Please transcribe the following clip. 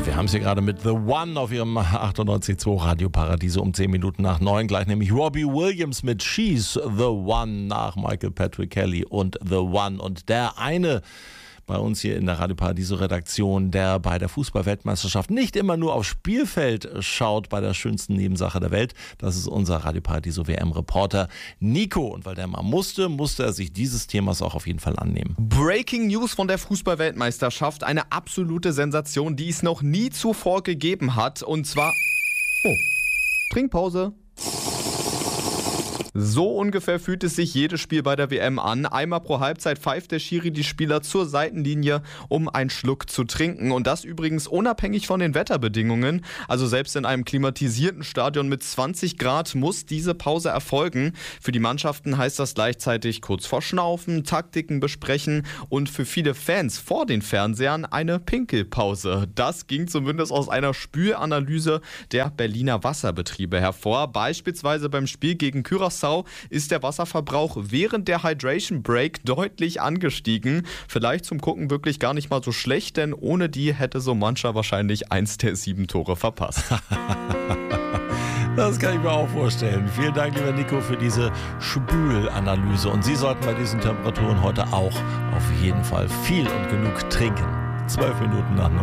Wir haben es hier gerade mit The One auf ihrem 98.2 Radio Paradiso um 10 Minuten nach 9. Gleich nämlich Robbie Williams mit She's The One nach Michael Patrick Kelly und The One. Und der eine bei uns hier in der Radio Paradiso Redaktion, der bei der Fußball-Weltmeisterschaft nicht immer nur aufs Spielfeld schaut bei der schönsten Nebensache der Welt. Das ist unser Radio Paradiso WM-Reporter Nico. Und weil der mal musste er sich dieses Themas auch auf jeden Fall annehmen. Breaking News von der Fußball-Weltmeisterschaft. Eine absolute Sensation, die es noch nie zuvor gegeben hat. Und zwar... Oh, Trinkpause. So ungefähr fühlt es sich jedes Spiel bei der WM an. Einmal pro Halbzeit pfeift der Schiri die Spieler zur Seitenlinie, um einen Schluck zu trinken. Und das übrigens unabhängig von den Wetterbedingungen. Also selbst in einem klimatisierten Stadion mit 20 Grad muss diese Pause erfolgen. Für die Mannschaften heißt das gleichzeitig kurz vor Schnaufen, Taktiken besprechen und für viele Fans vor den Fernsehern eine Pinkelpause. Das ging zumindest aus einer Spülanalyse der Berliner Wasserbetriebe hervor. Beispielsweise beim Spiel gegen Curaçao ist der Wasserverbrauch während der Hydration Break deutlich angestiegen. Vielleicht zum Gucken wirklich gar nicht mal so schlecht, denn ohne die hätte so mancher wahrscheinlich 1 der 7 Tore verpasst. Das kann ich mir auch vorstellen. Vielen Dank, lieber Nico, für diese Spülanalyse. Und Sie sollten bei diesen Temperaturen heute auch auf jeden Fall viel und genug trinken. 12 Minuten nach 9.